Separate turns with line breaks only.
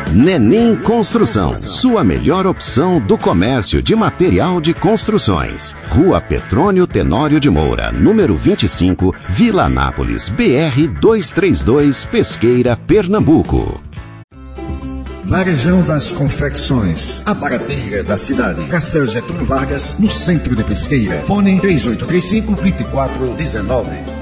Nenim Construção, sua melhor opção do comércio de material de construções. Rua Petrônio Tenório de Moura, número 25, Vila Anápolis, BR 232, Pesqueira, Pernambuco.
Varejão das Confecções, a barateira da cidade. Cacel Getúlio Vargas, no centro de Pesqueira. Fone 3835-2419.